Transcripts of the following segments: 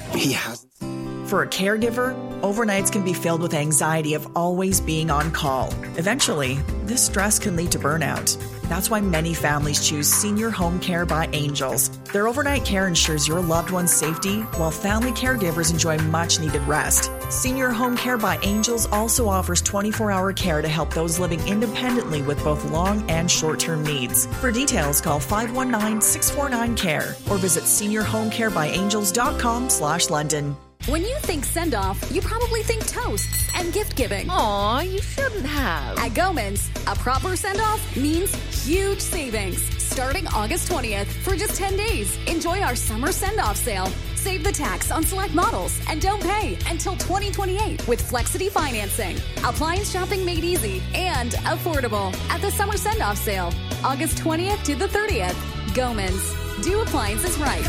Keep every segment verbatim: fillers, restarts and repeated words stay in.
he has. For a caregiver, overnights can be filled with anxiety of always being on call. Eventually, this stress can lead to burnout. That's why many families choose Senior Home Care by Angels. Their overnight care ensures your loved one's safety, while family caregivers enjoy much-needed rest. Senior Home Care by Angels also offers twenty-four hour care to help those living independently with both long and short-term needs. For details, call five one nine, six four nine, C A R E or visit senior home care by angels dot com slash London. When you think send-off, you probably think toasts and gift-giving. Aw, you shouldn't have. At Goman's, a proper send-off means huge savings. Starting August twentieth for just ten days. Enjoy our summer send-off sale. Save the tax on select models and don't pay until twenty twenty-eight with Flexity financing. Appliance shopping made easy and affordable at the summer send-off sale. August twentieth to the thirtieth. Goman's. Do appliances right.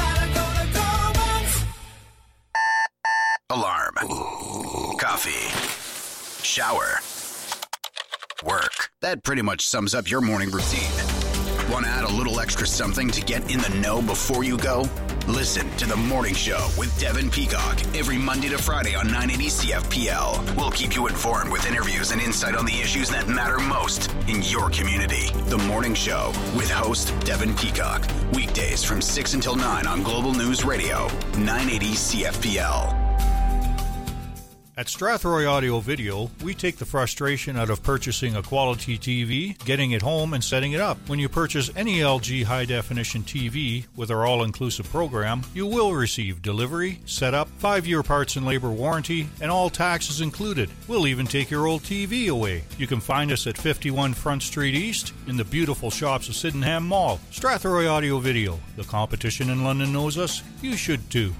Alarm. Coffee. Shower. Work. That pretty much sums up your morning routine. Want to add a little extra something to get in the know before you go? Listen to The Morning Show with Devin Peacock every Monday to Friday on nine eighty C F P L. We'll keep you informed with interviews and insight on the issues that matter most in your community. The Morning Show with host Devin Peacock. Weekdays from six until nine on Global News Radio, nine eighty C F P L. At Strathroy Audio Video, we take the frustration out of purchasing a quality T V, getting it home, and setting it up. When you purchase any L G high-definition T V with our all-inclusive program, you will receive delivery, setup, five-year parts and labor warranty, and all taxes included. We'll even take your old T V away. You can find us at fifty-one Front Street East in the beautiful shops of Sydenham Mall. Strathroy Audio Video. The competition in London knows us. You should too.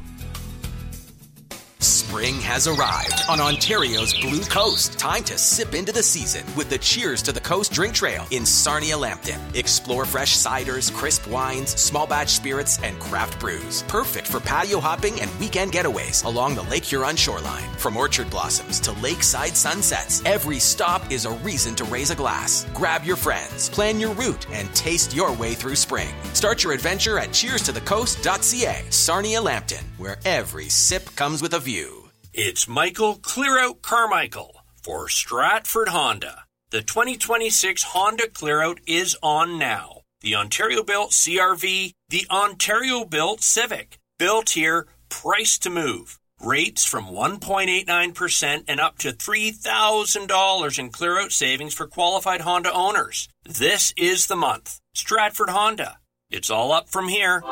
Spring has arrived on Ontario's Blue Coast. Time to sip into the season with the Cheers to the Coast drink trail in Sarnia-Lambton. Explore fresh ciders, crisp wines, small batch spirits, and craft brews. Perfect for patio hopping and weekend getaways along the Lake Huron shoreline. From orchard blossoms to lakeside sunsets, every stop is a reason to raise a glass. Grab your friends, plan your route, and taste your way through spring. Start your adventure at cheers to the coast dot c a. Sarnia-Lambton, where every sip comes with a view. It's Michael Clearout Carmichael for Stratford Honda. The twenty twenty-six Honda Clearout is on now. The Ontario-built C R V, the Ontario-built Civic. Built here, priced to move. Rates from one point eight nine percent and up to three thousand dollars in clear-out savings for qualified Honda owners. This is the month. Stratford Honda. It's all up from here.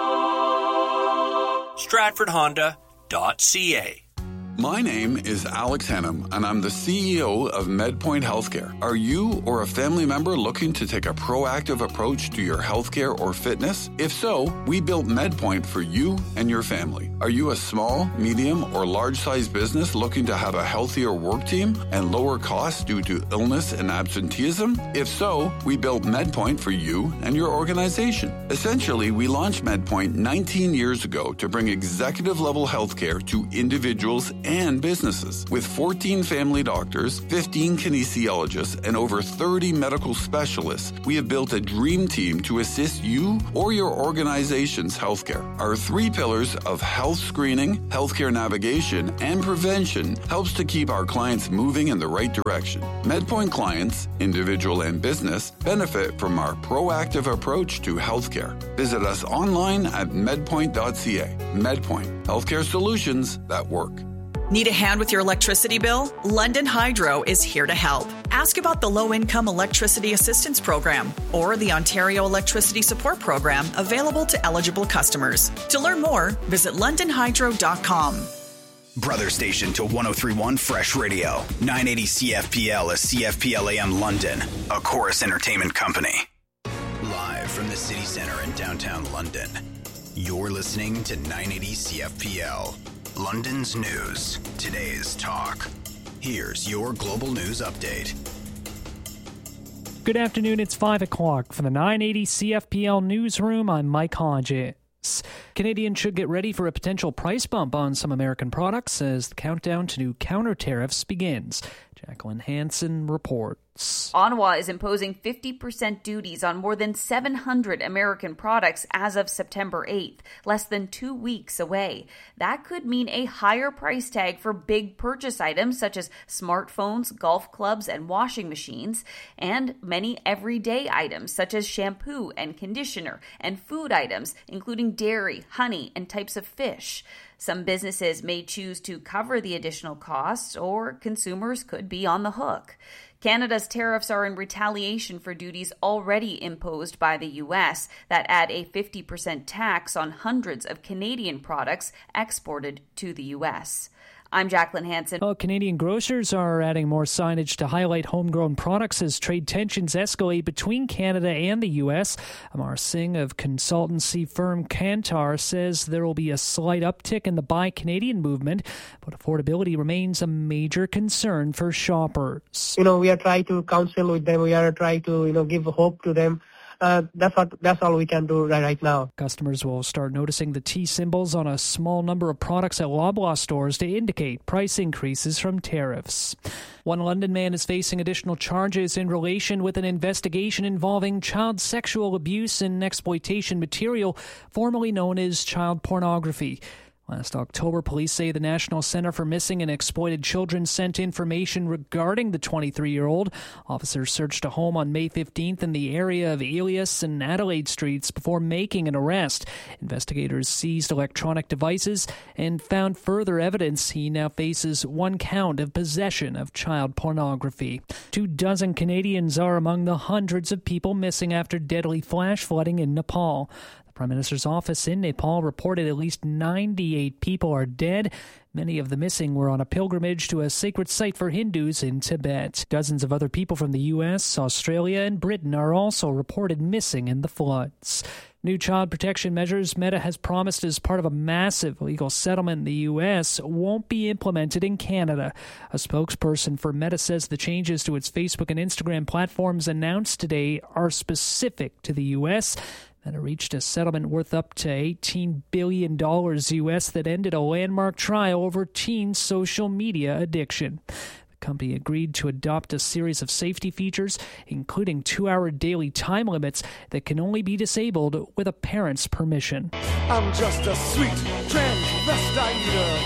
stratford honda dot c a. My name is Alex Hannum, and I'm the C E O of MedPoint Healthcare. Are you or a family member looking to take a proactive approach to your healthcare or fitness? If so, we built MedPoint for you and your family. Are you a small, medium, or large-sized business looking to have a healthier work team and lower costs due to illness and absenteeism? If so, we built MedPoint for you and your organization. Essentially, we launched MedPoint nineteen years ago to bring executive-level healthcare to individuals and businesses. With fourteen family doctors, fifteen kinesiologists, and over thirty medical specialists, we have built a dream team to assist you or your organization's healthcare. Our three pillars of health screening, healthcare navigation, and prevention helps to keep our clients moving in the right direction. MedPoint clients, individual and business, benefit from our proactive approach to healthcare. Visit us online at medpoint dot c a. MedPoint, healthcare solutions that work. Need a hand with your electricity bill? London Hydro is here to help. Ask about the Low-Income Electricity Assistance Program or the Ontario Electricity Support Program available to eligible customers. To learn more, visit london hydro dot com. Brother station to one oh three point one Fresh Radio. nine eighty C F P L is C F P L A M London, a Chorus Entertainment company. Live from the city center in downtown London, you're listening to nine eighty C F P L. London's news, today's talk. Here's your global news update. Good afternoon, it's five o'clock. From the nine eighty C F P L newsroom, I'm Mike Hodges. Canadians should get ready for a potential price bump on some American products as the countdown to new counter tariffs begins. Jacqueline Hansen reports. Ottawa is imposing fifty percent duties on more than seven hundred American products as of September eighth, less than two weeks away. That could mean a higher price tag for big purchase items such as smartphones, golf clubs, and washing machines, and many everyday items such as shampoo and conditioner, and food items, including dairy, honey, and types of fish. Some businesses may choose to cover the additional costs, or consumers could be on the hook. Canada's tariffs are in retaliation for duties already imposed by the U S that add a fifty percent tax on hundreds of Canadian products exported to the U S. I'm Jacqueline Hansen. Well, Canadian grocers are adding more signage to highlight homegrown products as trade tensions escalate between Canada and the U S. Amar Singh of consultancy firm Kantar says there will be a slight uptick in the Buy Canadian movement, but affordability remains a major concern for shoppers. You know, we are trying to counsel with them. We are trying to, you know, give hope to them. Uh, that's what, that's all we can do right, right now. Customers will start noticing the T symbols on a small number of products at Loblaw stores to indicate price increases from tariffs. One London man is facing additional charges in relation with an investigation involving child sexual abuse and exploitation material, formerly known as child pornography. Last October, police say the National Centre for Missing and Exploited Children sent information regarding the twenty-three-year-old. Officers searched a home on May fifteenth in the area of Elias and Adelaide Streets before making an arrest. Investigators seized electronic devices and found further evidence. He now faces one count of possession of child pornography. Two dozen Canadians are among the hundreds of people missing after deadly flash flooding in Nepal. The Prime Minister's office in Nepal reported at least ninety-eight people are dead. Many of the missing were on a pilgrimage to a sacred site for Hindus in Tibet. Dozens of other people from the U S, Australia, and Britain are also reported missing in the floods. New child protection measures Meta has promised as part of a massive legal settlement in the U S won't be implemented in Canada. A spokesperson for Meta says the changes to its Facebook and Instagram platforms announced today are specific to the U S Meta reached a settlement worth up to eighteen billion dollars U S that ended a landmark trial over teen social media addiction. The company agreed to adopt a series of safety features, including two-hour daily time limits that can only be disabled with a parent's permission. I'm just a sweet transvestite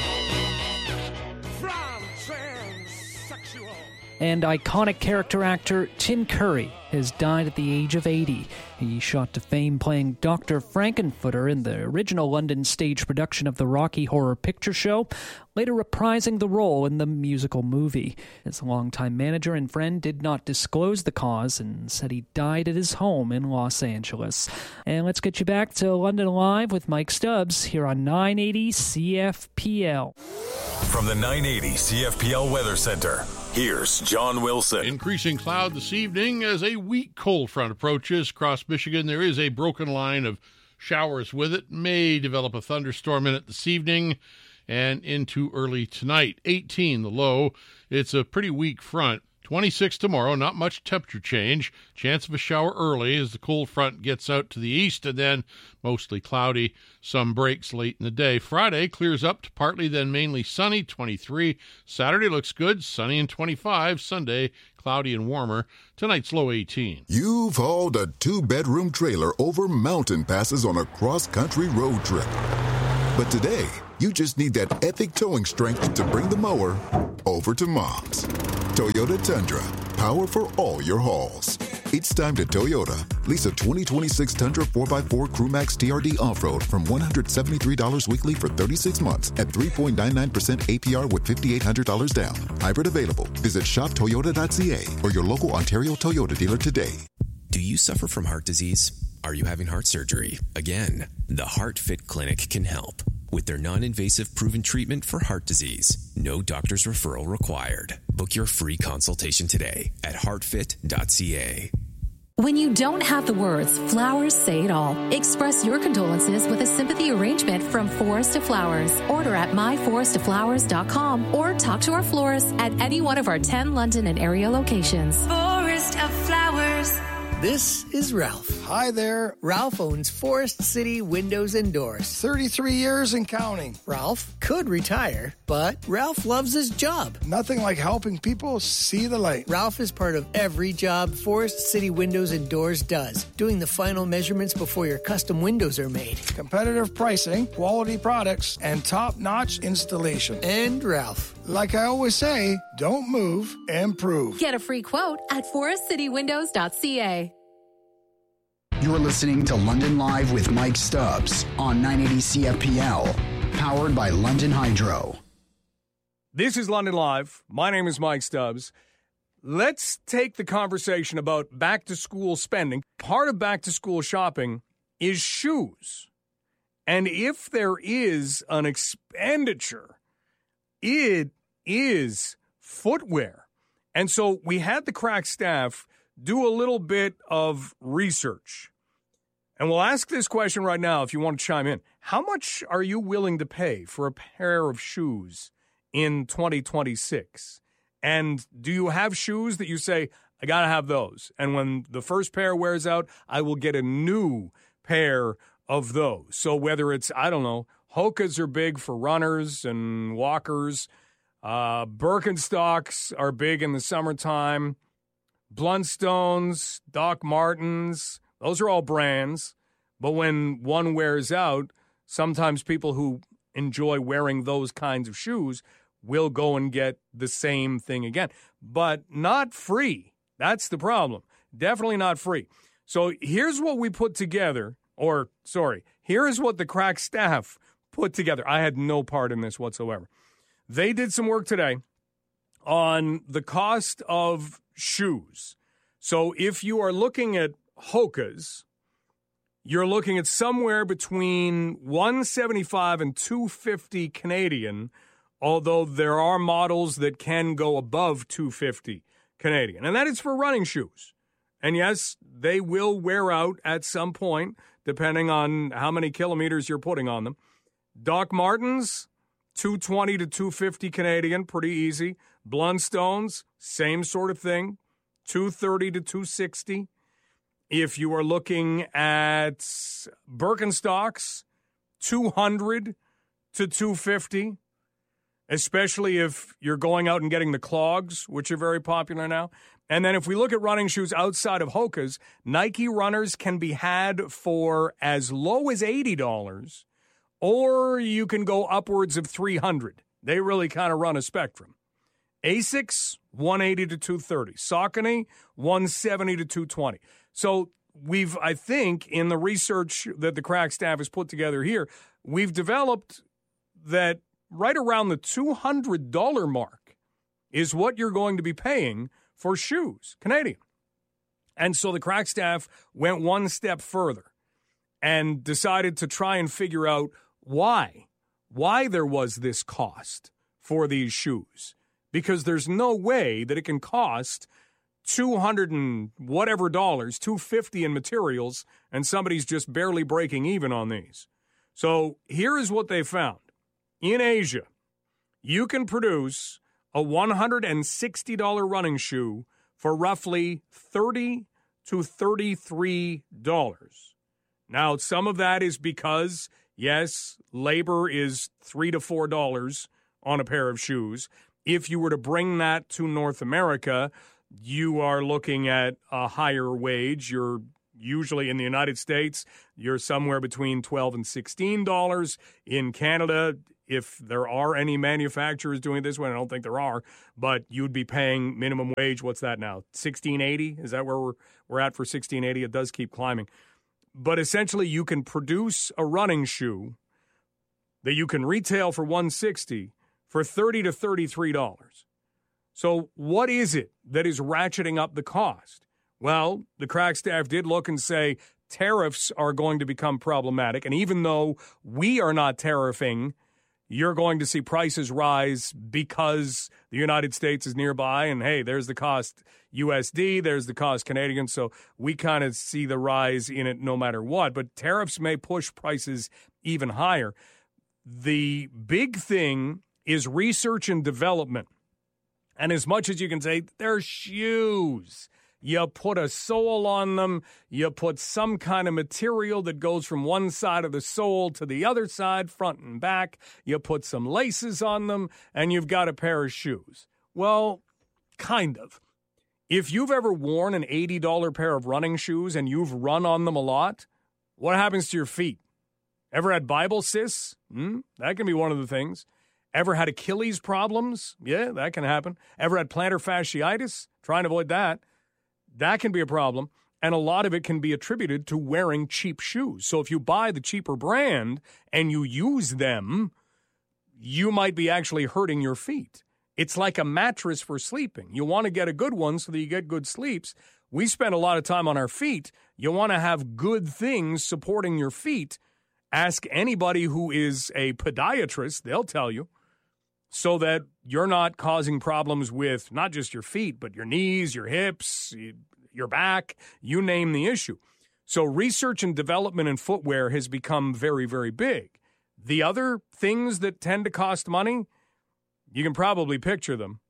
from transsexual. And iconic character actor Tim Curry has died at the age of eighty. He shot to fame playing Doctor Frankenfooter in the original London stage production of the Rocky Horror Picture Show, later reprising the role in the musical movie. His longtime manager and friend did not disclose the cause and said he died at his home in Los Angeles. And let's get you back to London Live with Mike Stubbs here on nine eighty C F P L. From the nine eighty C F P L Weather Center, here's John Wilson. Increasing cloud this evening as a weak cold front approaches across Michigan. There is a broken line of showers with it. May develop a thunderstorm in it this evening and into early tonight. eighteen the low. It's a pretty weak front. twenty-six tomorrow, not much temperature change. Chance of a shower early as the cold front gets out to the east, and then mostly cloudy, some breaks late in the day. Friday clears up to partly then mainly sunny, twenty-three. Saturday looks good, sunny and twenty-five. Sunday, cloudy and warmer. Tonight's low eighteen. You've hauled a two-bedroom trailer over mountain passes on a cross-country road trip. But today, you just need that epic towing strength to bring the mower over to Mom's. Toyota Tundra, power for all your hauls. It's time to Toyota. Lease a twenty twenty-six Tundra four by four Crewmax T R D Off-Road from one hundred seventy-three dollars weekly for thirty-six months at three point nine nine percent A P R with five thousand eight hundred dollars down. Hybrid available. Visit shop toyota dot c a or your local Ontario Toyota dealer today. Do you suffer from heart disease? Are you having heart surgery? Again, the HeartFit Clinic can help. With their non-invasive proven treatment for heart disease, no doctor's referral required. Book your free consultation today at heart fit dot c a. When you don't have the words, flowers say it all. Express your condolences with a sympathy arrangement from Forest of Flowers. Order at my forest of flowers dot com or talk to our florist at any one of our ten London and area locations. Forest of Flowers. This is Ralph. Hi there. Ralph owns Forest City Windows and Doors. thirty-three years and counting. Ralph could retire, but Ralph loves his job. Nothing like helping people see the light. Ralph is part of every job Forest City Windows and Doors does, doing the final measurements before your custom windows are made. Competitive pricing, quality products, and top-notch installation. And Ralph. Like I always say, don't move, improve. Get a free quote at forest city windows dot c a. You're listening to London Live with Mike Stubbs on nine eighty C F P L, powered by London Hydro. This is London Live. My name is Mike Stubbs. Let's take the conversation about back-to-school spending. Part of back-to-school shopping is shoes. And if there is an expenditure, it is footwear. And so we had the crack staff do a little bit of research. And we'll ask this question right now if you want to chime in. How much are you willing to pay for a pair of shoes in twenty twenty-six? And do you have shoes that you say, I got to have those? And when the first pair wears out, I will get a new pair of those. So whether it's, I don't know, Hokas are big for runners and walkers. Uh, Birkenstocks are big in the summertime. Blundstones, Doc Martens, those are all brands. But when one wears out, sometimes people who enjoy wearing those kinds of shoes will go and get the same thing again. But not free. That's the problem. Definitely not free. So here's what we put together, or sorry, here's what the crack staff put together. I had no part in this whatsoever. They did some work today on the cost of shoes. So if you are looking at Hokas, you're looking at somewhere between one seventy-five and two fifty Canadian, although there are models that can go above two fifty Canadian. And that is for running shoes. And yes, they will wear out at some point, depending on how many kilometers you're putting on them. Doc Martens, two twenty to two fifty Canadian, pretty easy. Blundstones, same sort of thing, two thirty to two sixty. If you are looking at Birkenstocks, two hundred to two fifty, especially if you're going out and getting the clogs, which are very popular now. And then if we look at running shoes outside of Hokas, Nike runners can be had for as low as eighty dollars, or you can go upwards of three hundred dollars. They really kind of run a spectrum. Asics, one eighty to two thirty. Saucony, one seventy to two twenty. So we've, I think, in the research that the crack staff has put together here, we've developed that right around the two hundred dollars mark is what you're going to be paying for shoes, Canadian. And so the crack staff went one step further and decided to try and figure out why, why there was this cost for these shoes. Because there's no way that it can cost two hundred and whatever dollars, two fifty in materials, and somebody's just barely breaking even on these. So here is what they found. In Asia, you can produce a one hundred sixty dollars running shoe for roughly thirty to thirty-three dollars. Now, some of that is because, yes, labor is three to four dollars on a pair of shoes. If you were to bring that to North America, you are looking at a higher wage. You're usually in the United States, you're somewhere between twelve and sixteen dollars. In Canada, if there are any manufacturers doing this one, I don't think there are, but you'd be paying minimum wage. What's that now? sixteen eighty? Is that where we're we're at for sixteen eighty? It does keep climbing. But essentially, you can produce a running shoe that you can retail for one hundred sixty dollars for thirty to thirty-three dollars. So what is it that is ratcheting up the cost? Well, the crack staff did look and say tariffs are going to become problematic. And even though we are not tariffing, you're going to see prices rise because the United States is nearby. And, hey, there's the cost U S D, there's the cost Canadian. So we kind of see the rise in it no matter what. But tariffs may push prices even higher. The big thing is research and development. And as much as you can say, they're shoes. You put a sole on them. You put some kind of material that goes from one side of the sole to the other side, front and back. You put some laces on them, and you've got a pair of shoes. Well, kind of. If you've ever worn an eighty dollars pair of running shoes and you've run on them a lot, what happens to your feet? Ever had Bible cysts? Hmm? That can be one of the things. Ever had Achilles problems? Yeah, that can happen. Ever had plantar fasciitis? Try and avoid that. That can be a problem, and a lot of it can be attributed to wearing cheap shoes. So if you buy the cheaper brand and you use them, you might be actually hurting your feet. It's like a mattress for sleeping. You want to get a good one so that you get good sleeps. We spend a lot of time on our feet. You want to have good things supporting your feet. Ask anybody who is a podiatrist, they'll tell you, so that you're not causing problems with not just your feet, but your knees, your hips, your back, you name the issue. So research and development in footwear has become very, very big. The other things that tend to cost money, you can probably picture them.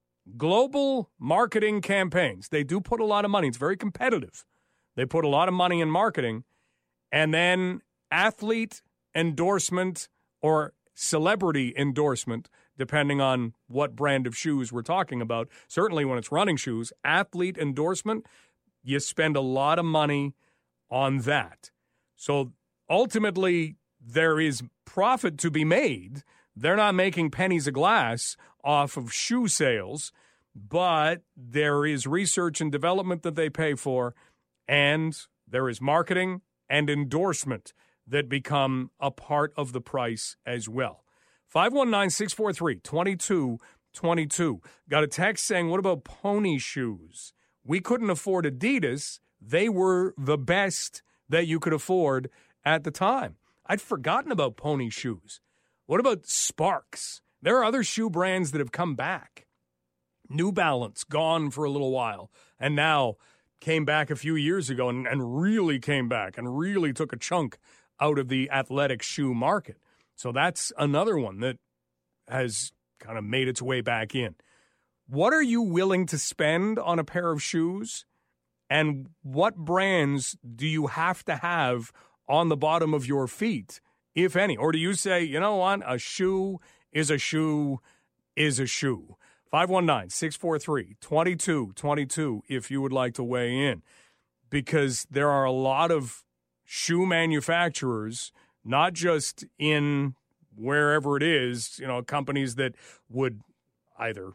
Global marketing campaigns. They do put a lot of money. It's very competitive. They put a lot of money in marketing. And then athlete endorsement or celebrity endorsement, depending on what brand of shoes we're talking about. Certainly when it's running shoes, athlete endorsement, you spend a lot of money on that. So ultimately, there is profit to be made. They're not making pennies a glass off of shoe sales, but there is research and development that they pay for, and there is marketing and endorsement that become a part of the price as well. five one nine, six four three, two two two two. Got a text saying, what about pony shoes? We couldn't afford Adidas. They were the best that you could afford at the time. I'd forgotten about pony shoes. What about Sparks? There are other shoe brands that have come back. New Balance, gone for a little while, and now came back a few years ago and, and really came back and really took a chunk out of the athletic shoe market. So that's another one that has kind of made its way back in. What are you willing to spend on a pair of shoes? And what brands do you have to have on the bottom of your feet, if any? Or do you say, you know what, a shoe is a shoe is a shoe? five one nine, six four three, two two two two if you would like to weigh in. Because there are a lot of shoe manufacturers, not just in wherever it is, you know, companies that would either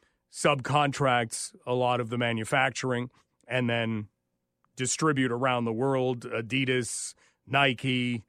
subcontract a lot of the manufacturing and then distribute around the world. Adidas, Nike,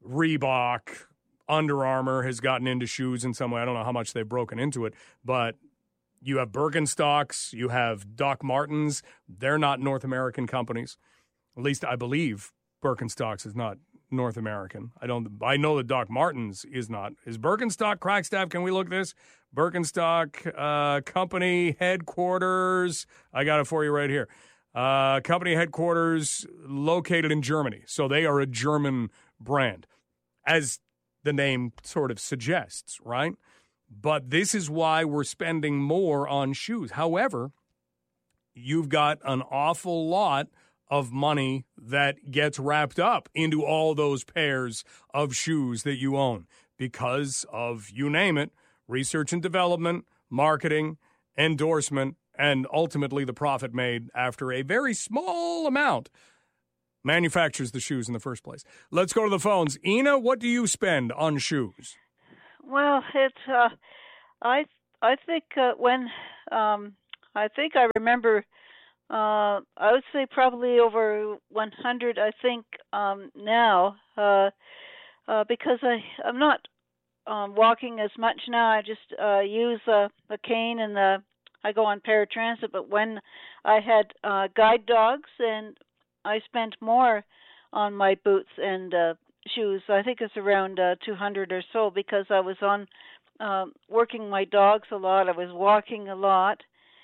Reebok, Under Armour has gotten into shoes in some way. I don't know how much they've broken into it, but you have Birkenstocks, you have Doc Martens. They're not North American companies. At least I believe Birkenstocks is not North American. I don't. I know that Doc Martens is not. Is Birkenstock, Crackstaff, can we look at this? Birkenstock uh, company headquarters. I got it for you right here. Uh, company headquarters located in Germany. So they are a German brand, as the name sort of suggests, right? But this is why we're spending more on shoes. However, you've got an awful lot of money that gets wrapped up into all those pairs of shoes that you own because of, you name it, research and development, marketing, endorsement, and ultimately the profit made after a very small amount manufactures the shoes in the first place. Let's go to the phones. Ina, what do you spend on shoes? Well, it's uh, I I think uh, when um, I think I remember uh, I would say probably over one hundred. I think um, now uh, uh, because I I'm not um, walking as much now. I just uh, use uh, the cane and the I go on paratransit. But when I had uh, guide dogs, and I spent more on my boots and uh, shoes. I think it's around uh, two hundred or so because I was on uh, working my dogs a lot. I was walking a lot,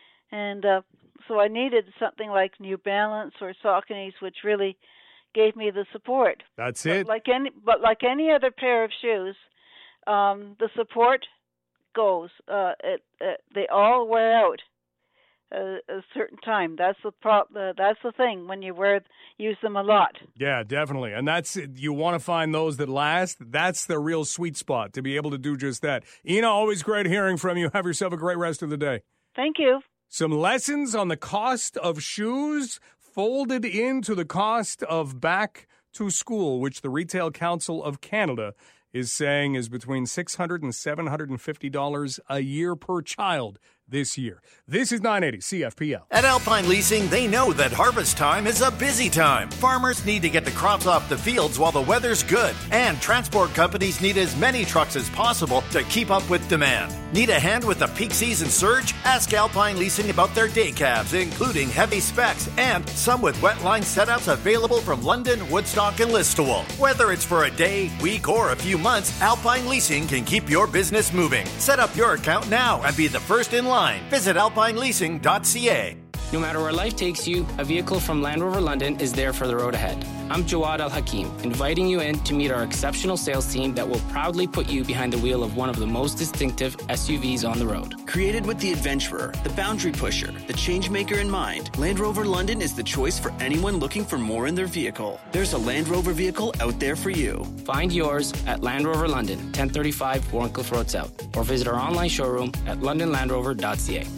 and uh, so I needed something like New Balance or Saucony's, which really gave me the support. That's but it. Like any, but like any other pair of shoes, um, the support goes. Uh, it, it, they all wear out. a, a certain time. That's the pro- uh, that's the thing when you wear use them a lot. Yeah, definitely. And that's you want to find those that last. That's the real sweet spot to be able to do just that. Ina, always great hearing from you. Have yourself a great rest of the day. Thank you. Some lessons on the cost of shoes folded into the cost of back to school, which the Retail Council of Canada is saying is between six hundred dollars and seven hundred fifty dollars a year per child this year. This is nine eighty C F P L. At Alpine Leasing, they know that harvest time is a busy time. Farmers need to get the crops off the fields while the weather's good, and transport companies need as many trucks as possible to keep up with demand. Need a hand with the peak season surge? Ask Alpine Leasing about their day cabs, including heavy specs and some with wetline setups available from London, Woodstock, and Listowel. Whether it's for a day, week, or a few months, Alpine Leasing can keep your business moving. Set up your account now and be the first in line. Visit alpine leasing dot c a. No matter where life takes you, a vehicle from Land Rover London is there for the road ahead. I'm Jawad Al-Hakim, inviting you in to meet our exceptional sales team that will proudly put you behind the wheel of one of the most distinctive S U Vs on the road. Created with the adventurer, the boundary pusher, the change maker in mind, Land Rover London is the choice for anyone looking for more in their vehicle. There's a Land Rover vehicle out there for you. Find yours at Land Rover London, ten thirty-five Warncliffe Road South, or visit our online showroom at london land rover dot c a.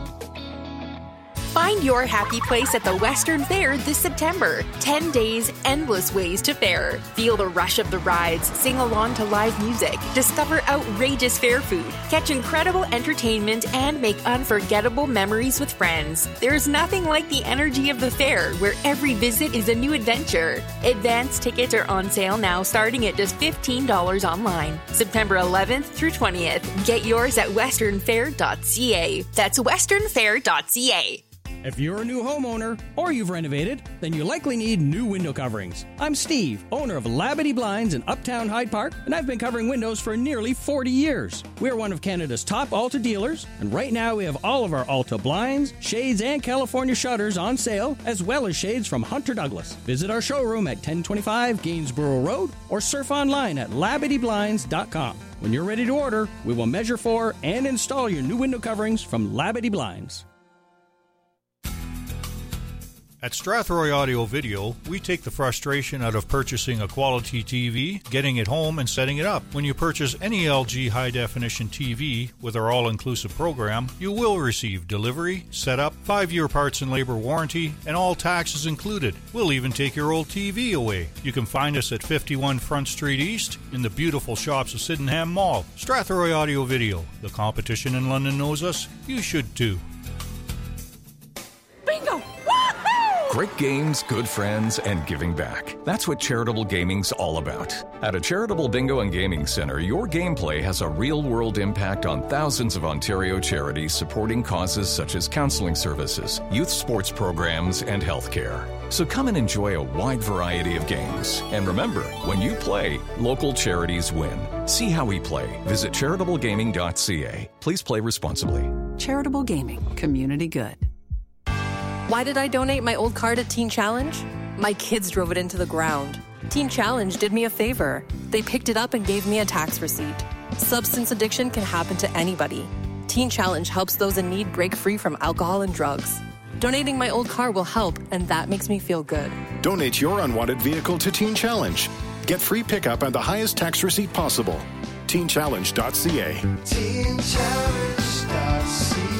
Find your happy place at the Western Fair this September. ten days, endless ways to fair. Feel the rush of the rides, sing along to live music, discover outrageous fair food, catch incredible entertainment, and make unforgettable memories with friends. There's nothing like the energy of the fair, where every visit is a new adventure. Advance tickets are on sale now, starting at just fifteen dollars online. September eleventh through twentieth. Get yours at western fair dot c a. That's western fair dot c a. If you're a new homeowner or you've renovated, then you likely need new window coverings. I'm Steve, owner of Labadee Blinds in Uptown Hyde Park, and I've been covering windows for nearly forty years. We're one of Canada's top Alta dealers, and right now we have all of our Alta blinds, shades, and California shutters on sale, as well as shades from Hunter Douglas. Visit our showroom at ten twenty-five Gainsborough Road or surf online at labadee blinds dot com. When you're ready to order, we will measure for and install your new window coverings from Labadee Blinds. At Strathroy Audio Video, we take the frustration out of purchasing a quality T V, getting it home, and setting it up. When you purchase any L G high-definition T V with our all-inclusive program, you will receive delivery, setup, five-year parts and labor warranty, and all taxes included. We'll even take your old T V away. You can find us at fifty-one Front Street East in the beautiful shops of Sydenham Mall. Strathroy Audio Video. The competition in London knows us. You should too. Bingo! Great games, good friends, and giving back. That's what Charitable Gaming's all about. At a charitable bingo and gaming center, your gameplay has a real-world impact on thousands of Ontario charities supporting causes such as counseling services, youth sports programs, and healthcare. So come and enjoy a wide variety of games. And remember, when you play, local charities win. See how we play. Visit charitable gaming dot c a. Please play responsibly. Charitable Gaming. Community good. Why did I donate my old car to Teen Challenge? My kids drove it into the ground. Teen Challenge did me a favor. They picked it up and gave me a tax receipt. Substance addiction can happen to anybody. Teen Challenge helps those in need break free from alcohol and drugs. Donating my old car will help, and that makes me feel good. Donate your unwanted vehicle to Teen Challenge. Get free pickup and the highest tax receipt possible. teen challenge dot c a. teen challenge dot c a.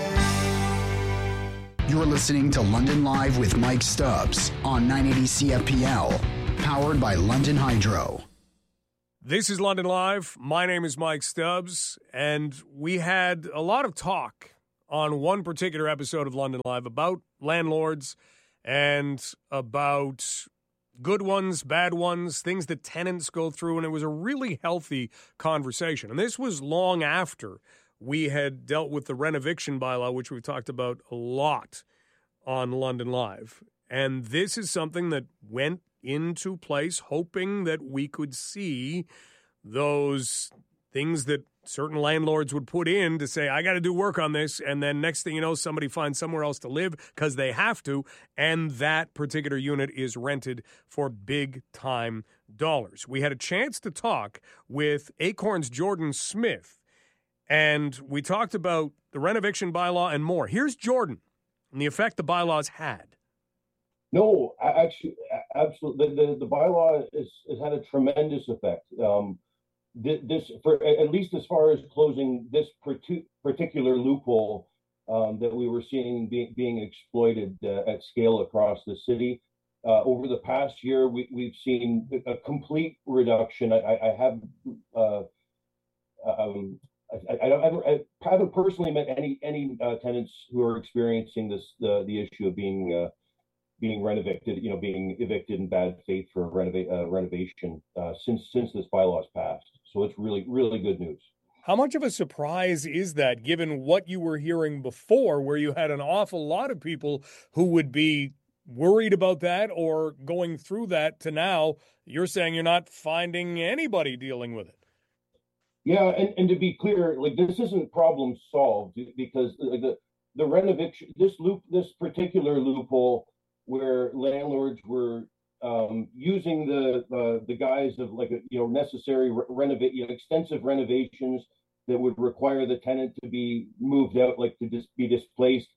You're listening to London Live with Mike Stubbs on nine eighty C F P L, powered by London Hydro. This is London Live. My name is Mike Stubbs, and we had a lot of talk on one particular episode of London Live about landlords and about good ones, bad ones, things that tenants go through, and it was a really healthy conversation. And this was long after we had dealt with the renoviction bylaw, which we've talked about a lot on London Live. And this is something that went into place, hoping that we could see those things that certain landlords would put in to say, I got to do work on this. And then next thing you know, somebody finds somewhere else to live because they have to. And that particular unit is rented for big time dollars. We had a chance to talk with Acorn's Jordan Smith. And we talked about the renoviction bylaw and more. Here's Jordan and the effect the bylaws had. No, actually, absolutely. The, the, the bylaw is, has had a tremendous effect. Um, this, for at least as far as closing this particular loophole um, that we were seeing be, being exploited uh, at scale across the city. Uh, over the past year, we, we've seen a complete reduction. I, I have, uh, um, I, I, don't, I haven't personally met any any uh, tenants who are experiencing this the the issue of being uh, being renovated, you know, being evicted in bad faith for renova- uh, renovation uh, since since this bylaw is passed. So it's really really good news. How much of a surprise is that, given what you were hearing before, where you had an awful lot of people who would be worried about that or going through that, to now you're saying you're not finding anybody dealing with it? Yeah, and, and to be clear, like, this isn't problem solved, because the the, the renovation, this loop, this particular loophole where landlords were um, using the uh, the guise of, like, a, you know, necessary re- renovate, you know, extensive renovations that would require the tenant to be moved out, like to just be displaced.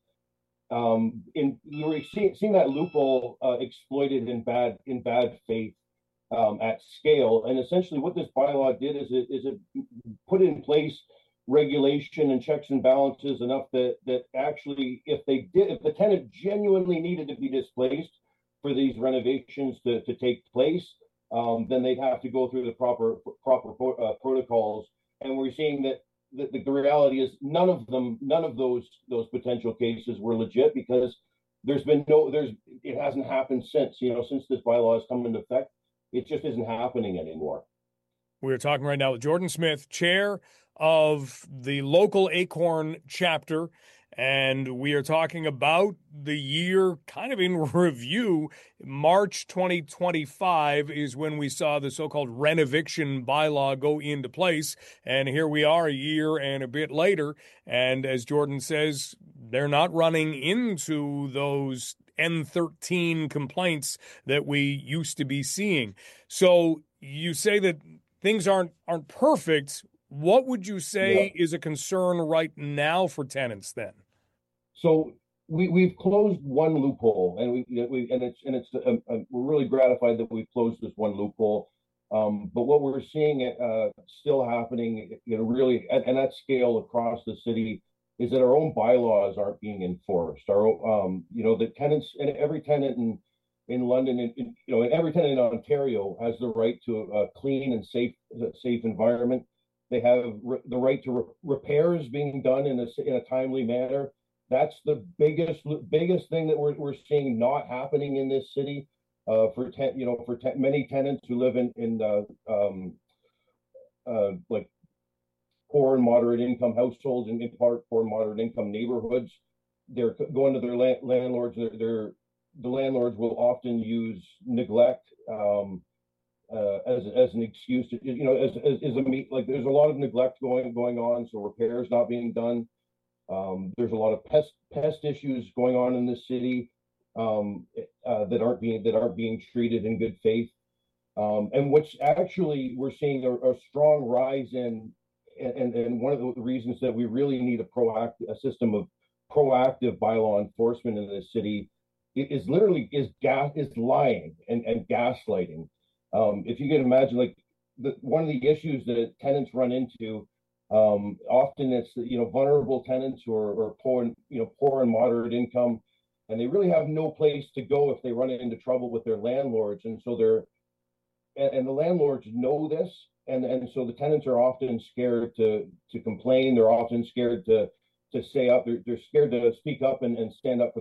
Um, in we were seeing, seeing that loophole uh, exploited in bad in bad faith um, at scale, and essentially what this bylaw did is it is it put in place regulation and checks and balances enough that that actually, if they did, if the tenant genuinely needed to be displaced for these renovations to, to take place, um, then they'd have to go through the proper proper uh, protocols. And we're seeing that the, the reality is none of them, none of those those potential cases were legit, because there's been no, there's it hasn't happened since, you know, since this bylaw has come into effect. It just isn't happening anymore. We're talking right now with Jordan Smith, chair of the local Acorn chapter, and we are talking about the year kind of in review. March twenty twenty-five is when we saw the so-called renoviction bylaw go into place, and here we are a year and a bit later, and as Jordan says, they're not running into those N thirteen complaints that we used to be seeing. So you say that things aren't aren't perfect. What would you say yeah. is a concern right now for tenants then? So we we've closed one loophole, and we, we and it's and it's um, um, we're really gratified that we've closed this one loophole. Um, but what we're seeing uh, still happening, you know, really at, and at scale across the city, is that our own bylaws aren't being enforced. Our um, you know, the tenants, and every tenant in in London, and you know, and every tenant in Ontario has the right to a clean and safe safe environment. They have re- the right to re- repairs being done in a in a timely manner. That's the biggest biggest thing that we're we're seeing not happening in this city. Uh, for ten, you know, for ten, many tenants who live in in uh, um, uh, like poor and moderate income households, and in part poor and moderate income neighborhoods, they're going to their la- landlords. They're, they're the landlords will often use neglect um, uh, as as an excuse to, you know, as as, as a like there's a lot of neglect going going on, so repairs not being done. Um, there's a lot of pest pest issues going on in this city um, uh, that aren't being that aren't being treated in good faith, um, and which actually we're seeing a, a strong rise in. And, and one of the reasons that we really need a proactive a system of proactive bylaw enforcement in this city is literally is gas is lying and, and gaslighting. Um, if you can imagine, like the, one of the issues that tenants run into. Um, often it's, you know, vulnerable tenants who are, are poor and, you know, poor and moderate income, and they really have no place to go if they run into trouble with their landlords. And so they're, and, and the landlords know this, and, and so the tenants are often scared to to complain. They're often scared to to say up. They're, they're scared to speak up and, and stand up for